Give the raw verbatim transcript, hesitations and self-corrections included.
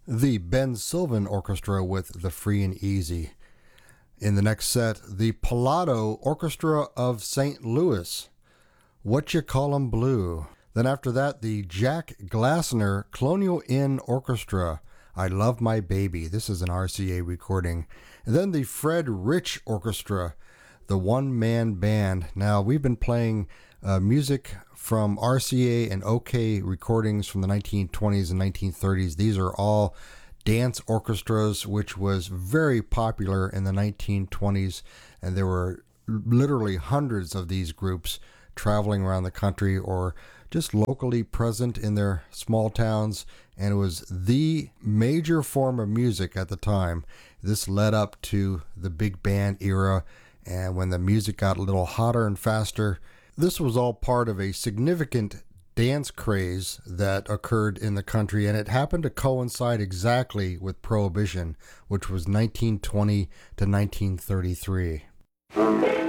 The Ben Sylvan Orchestra with The Free and Easy. In the next set, the Pallado Orchestra of Saint Louis, What You Call 'Em Blue. Then after that, the Jack Glassner Colonial Inn Orchestra, I Love My Baby. This is an R C A recording. And then the Fred Rich Orchestra, the One Man Band. Now, we've been playing uh, music from R C A and OK recordings from the nineteen twenties and nineteen thirties. These are all dance orchestras, which was very popular in the nineteen twenties, and there were literally hundreds of these groups traveling around the country or just locally present in their small towns, and it was the major form of music at the time. This led up to the big band era, and when the music got a little hotter and faster, this was all part of a significant dance craze that occurred in the country, and it happened to coincide exactly with Prohibition, which was nineteen twenty to nineteen thirty-three.